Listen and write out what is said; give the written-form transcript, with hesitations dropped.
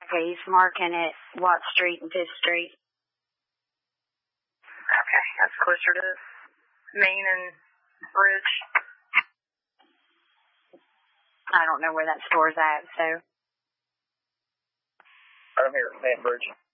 Okay, he's marking it Watt Street and 5th Street. Okay, that's closer to Main and Bridge. I don't know where that store's at, so. I'm here at Main Bridge.